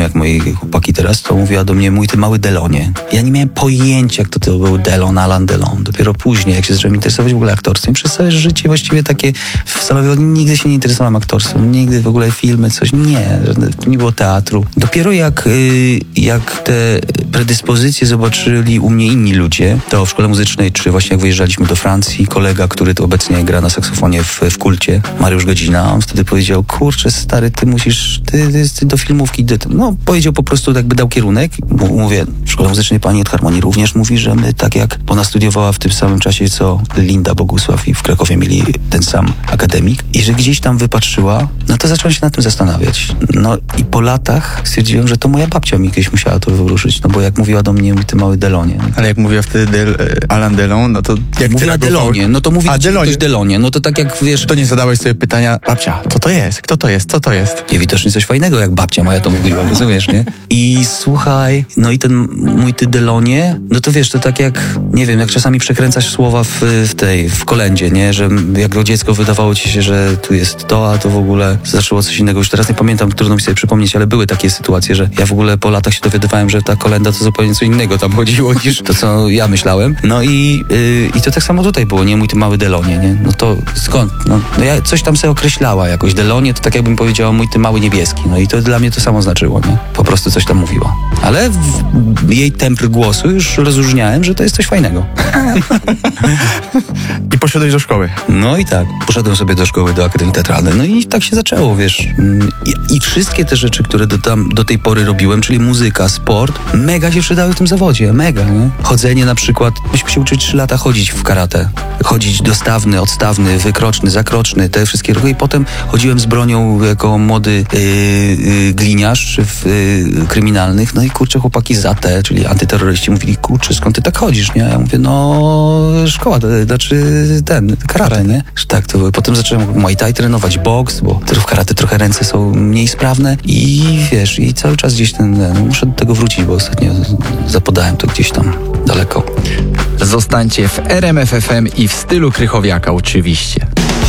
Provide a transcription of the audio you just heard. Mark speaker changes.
Speaker 1: jak moi chłopaki teraz, to mówiła do mnie mój ty mały Delonie. Ja nie miałem pojęcia, kto to był Delon, Alain Delon. Dopiero później, jak się zacząłem interesować w ogóle aktorstwem, przez całe życie właściwie takie nigdy się nie interesowałem aktorstwem, nigdy w ogóle filmy, coś, nie było teatru. Dopiero jak te predyspozycje zobaczyli u mnie inni ludzie, to w szkole muzycznej, czy właśnie jak wyjeżdżaliśmy do Francji, kolega, który to obecnie gra na saksofonie w Kulcie, Mariusz Godzina, on wtedy powiedział, kurczę stary, ty do filmówki, powiedział po prostu, jakby dał kierunek. Mówię, w szkole muzycznej pani od harmonii również mówi, że my tak jak ona studiowała w tym samym czasie, co Linda Bogusław i w Krakowie mieli ten sam akademik i że gdzieś tam wypatrzyła, no to zacząłem się nad tym zastanawiać. No i po latach stwierdziłem, że to moja babcia mi kiedyś musiała to wyruszyć, no bo jak mówiła do mnie, ty mały Delonie.
Speaker 2: Ale jak mówiła wtedy Alain Delon, no to jak
Speaker 1: mówiła Delonie, no to mówiła ktoś Delonie, no to tak jak wiesz...
Speaker 2: To nie zadałeś sobie pytania, babcia, co to jest? Kto to jest? Co to jest?
Speaker 1: Nie, widocznie coś fajnego, jak babcia moja to mówiła, rozumiesz, nie? I słuchaj, no i ten mój ty Delonie, no to wiesz, to tak jak, nie wiem, jak czasami przekręcasz słowa w kolędzie, nie? Że jako dziecko wydawało ci się, że tu jest to, a to w ogóle zaczęło coś innego. Już teraz nie pamiętam, trudno mi sobie przypomnieć, ale były takie sytuacje, że ja w ogóle po latach się dowiadywałem, że ta kolenda to zupełnie co innego tam chodziło niż to, co ja myślałem. No i to tak samo tutaj było, nie? Mój ty mały Delonie, nie? No to skąd? No ja coś tam sobie określała jakoś. Delonie to tak jakbym powiedziała mój ty mały niebieski. No i to dla mnie to samo znaczyło, nie? Po prostu coś tam mówiła. Ale w jej tembr głosu już rozróżniałem, że to jest coś fajnego.
Speaker 2: I poszedłeś do szkoły.
Speaker 1: No i tak. Poszedłem sobie do szkoły, do Akademii Teatralnej. No i tak się zaczęło, wiesz. I wszystkie te rzeczy, które do tej pory robiłem, czyli muzyka, sport, mega się przydały w tym zawodzie. Mega, nie? Chodzenie na przykład. Myśmy się uczyli 3 lata chodzić w karate. Chodzić dostawny, odstawny, wykroczny, zakroczny, te wszystkie ruchy. I potem chodziłem z bronią jako młody gliniarz w kryminalnych. No i kurczę, chłopaki z AT, czyli antyterroryści, mówili, kurczę, skąd ty tak chodzisz, nie? Ja mówię, no szkoła, karate, nie? Tak to było. Potem zacząłem Muay Thai trenować, boks, bo w karate trochę ręce są mniej sprawne i wiesz, i cały czas gdzieś muszę do tego wrócić, bo ostatnio zapodałem to gdzieś tam daleko.
Speaker 3: Zostańcie w RMF FM i w stylu Krychowiaka oczywiście.